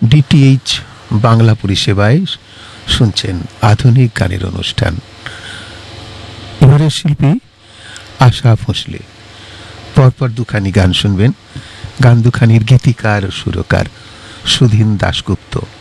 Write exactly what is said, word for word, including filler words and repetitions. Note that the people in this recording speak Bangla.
ডিটিএইচ বাংলা পরিষেবায় শুনছেন আধুনিক গানের অনুষ্ঠান। এবারের শিল্পী আশা ভোঁসলে। পরপর দুখানি গান শুনবেন। গান দুখানির গীতিকার ও সুরকার সুধীন দাশগুপ্ত।